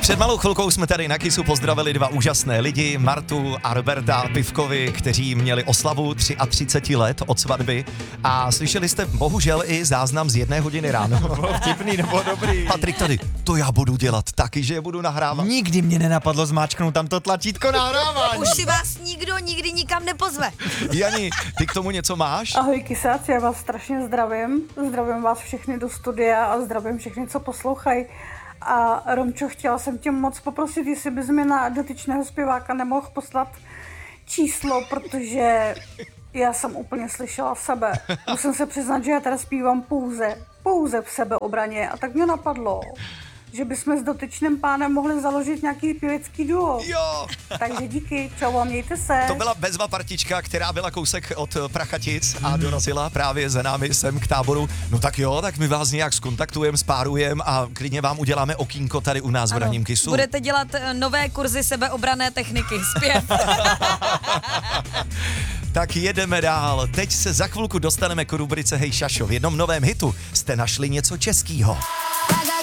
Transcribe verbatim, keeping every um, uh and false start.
Před malou chvilkou jsme tady na Kissu pozdravili dva úžasné lidi, Martu a Roberta Pivkovi, kteří měli oslavu třicet tři let od svatby a slyšeli jste bohužel i záznam z jedné hodiny ráno. Bylo vtipný nebo dobrý. Patrik tady, to já budu dělat taky, že je budu nahrávat. Nikdy mě nenapadlo zmáčknout tam to tlačítko nahrávání. Už si vás nikdo nikdy nikam nepozve. Jani, ty k tomu něco máš? Ahoj kysáci, já vás strašně zdravím. Zdravím vás všechny do studia a zdravím všechny, co poslouchají. A Romčo, chtěla jsem tě moc poprosit, jestli bys mi na dotyčného zpěváka nemohl poslat číslo, protože já jsem úplně slyšela sebe. Musím se přiznat, že já teda zpívám pouze, pouze v sebeobraně a tak mě napadlo, že bychom s dotyčným pánem mohli založit nějaký pěvecký duo. Jo! Takže díky, čau a mějte se. To byla bezva partička, která byla kousek od Prachatic a dorazila právě za námi sem k táboru. No tak jo, tak my vás nějak skontaktujeme, spárujeme a klidně vám uděláme okýnko tady u nás v ranním Kissu. Budete dělat eh, nové kurzy sebeobranné techniky, zpěv. Tak jedeme dál. Teď se za chvilku dostaneme k rubrice Hej Šašo. V jednom novém hitu jste našli něco českýho.